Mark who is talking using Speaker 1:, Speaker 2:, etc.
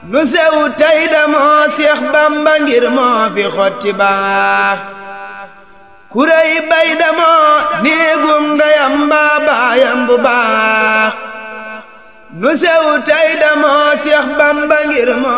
Speaker 1: nu sew tey damoo Seex Bamba ngir moo fi xotti baax ku rëy bay damoo néegum ndeyam mbaa baayam bu baax nu sew tey damoo Seex Bamba ngir moo